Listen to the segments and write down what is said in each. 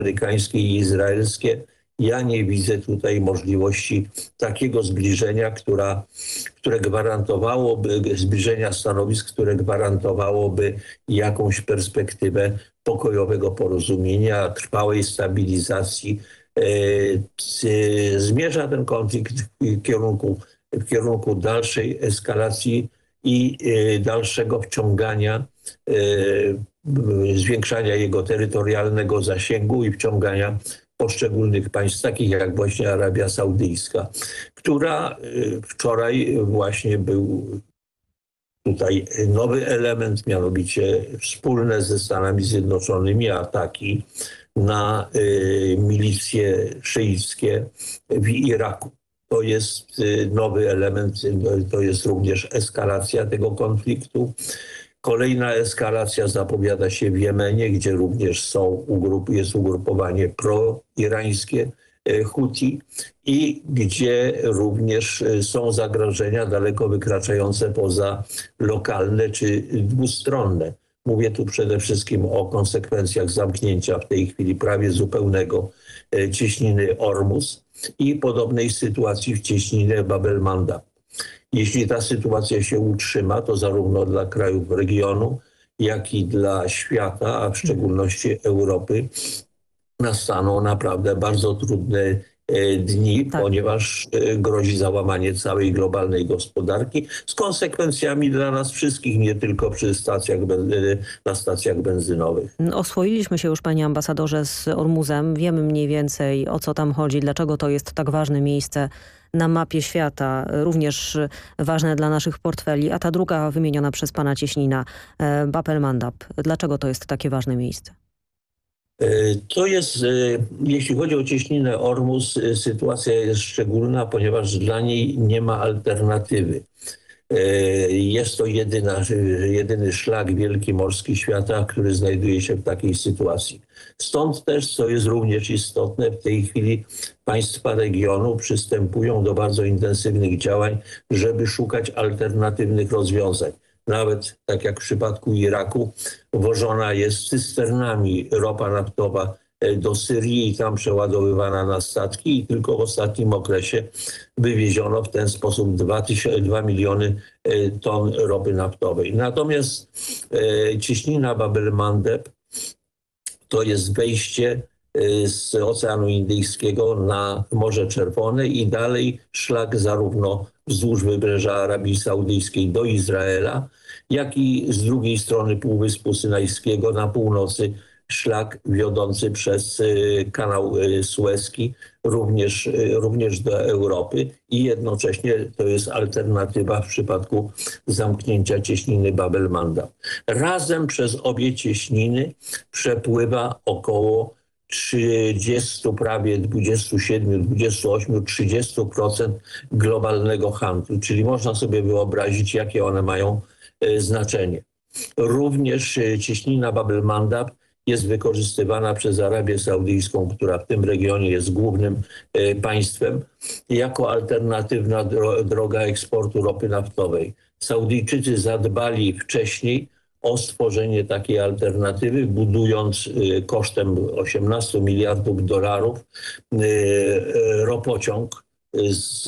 amerykańskie i izraelskie, ja nie widzę tutaj możliwości takiego zbliżenia, które gwarantowałoby, zbliżenia stanowisk, które gwarantowałoby jakąś perspektywę pokojowego porozumienia, trwałej stabilizacji. Zmierza ten konflikt w kierunku dalszej eskalacji i dalszego wciągania, zwiększania jego terytorialnego zasięgu i wciągania poszczególnych państw, takich jak właśnie Arabia Saudyjska, która wczoraj właśnie był tutaj nowy element, mianowicie wspólne ze Stanami Zjednoczonymi ataki na milicje szyickie w Iraku. To jest nowy element, to jest również eskalacja tego konfliktu. Kolejna eskalacja zapowiada się w Jemenie, gdzie również jest ugrupowanie proirańskie Huti i gdzie również są zagrożenia daleko wykraczające poza lokalne czy dwustronne. Mówię tu przede wszystkim o konsekwencjach zamknięcia w tej chwili prawie zupełnego cieśniny Ormus i podobnej sytuacji w cieśninie Bab el-Mandab. Jeśli ta sytuacja się utrzyma, to zarówno dla krajów regionu, jak i dla świata, a w szczególności Europy, nastaną naprawdę bardzo trudne dni, tak, ponieważ grozi załamanie całej globalnej gospodarki z konsekwencjami dla nas wszystkich, nie tylko na stacjach benzynowych. Oswoiliśmy się już, panie ambasadorze, z Ormuzem. Wiemy mniej więcej, o co tam chodzi, dlaczego to jest tak ważne miejsce na mapie świata, również ważne dla naszych portfeli, a ta druga wymieniona przez pana cieśnina, Bab el-Mandab. Dlaczego to jest takie ważne miejsce? To jest, jeśli chodzi o cieśninę Ormus, sytuacja jest szczególna, ponieważ dla niej nie ma alternatywy. Jest to jedyny szlak wielki morski świata, który znajduje się w takiej sytuacji. Stąd też, co jest również istotne, w tej chwili państwa regionu przystępują do bardzo intensywnych działań, żeby szukać alternatywnych rozwiązań. Nawet tak jak w przypadku Iraku, wożona jest cysternami ropa naftowa do Syrii i tam przeładowywana na statki i tylko w ostatnim okresie wywieziono w ten sposób 2 miliony ton ropy naftowej. Natomiast cieśnina Bab el-Mandeb to jest wejście z Oceanu Indyjskiego na Morze Czerwone i dalej szlak zarówno wzdłuż wybrzeża Arabii Saudyjskiej do Izraela, jak i z drugiej strony Półwyspu Synajskiego na północy szlak wiodący przez kanał Suezki również do Europy i jednocześnie to jest alternatywa w przypadku zamknięcia cieśniny Bab el-Mandab. Razem przez obie cieśniny przepływa około 30, prawie 27, 28, 30% globalnego handlu, czyli można sobie wyobrazić, jakie one mają znaczenie. Również cieśnina Bab el-Mandab jest wykorzystywana przez Arabię Saudyjską, która w tym regionie jest głównym państwem, jako alternatywna droga eksportu ropy naftowej. Saudyjczycy zadbali wcześniej o stworzenie takiej alternatywy, budując kosztem 18 miliardów dolarów ropociąg z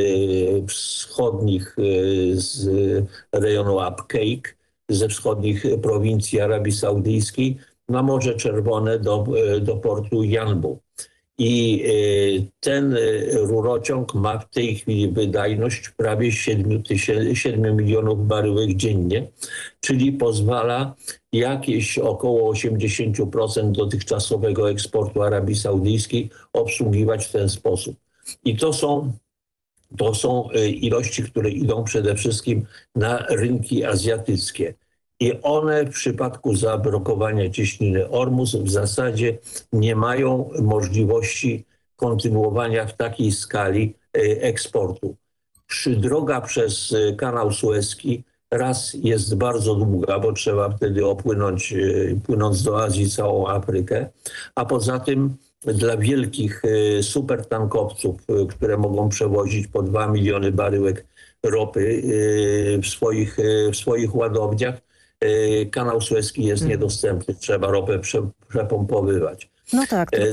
rejonu Abqaiq, ze wschodnich prowincji Arabii Saudyjskiej na Morze Czerwone do portu Yanbu. I ten rurociąg ma w tej chwili wydajność prawie 7 milionów baryłek dziennie, czyli pozwala jakieś około 80% dotychczasowego eksportu Arabii Saudyjskiej obsługiwać w ten sposób. I to są ilości, które idą przede wszystkim na rynki azjatyckie. I one w przypadku zablokowania cieśniny Ormus w zasadzie nie mają możliwości kontynuowania w takiej skali eksportu. Droga przez kanał Suezki raz jest bardzo długa, bo trzeba wtedy płynąc do Azji całą Afrykę, a poza tym dla wielkich supertankowców, które mogą przewozić po 2 miliony baryłek ropy w swoich ładowniach, kanał Suezki jest niedostępny, trzeba ropę przepompowywać. No tak,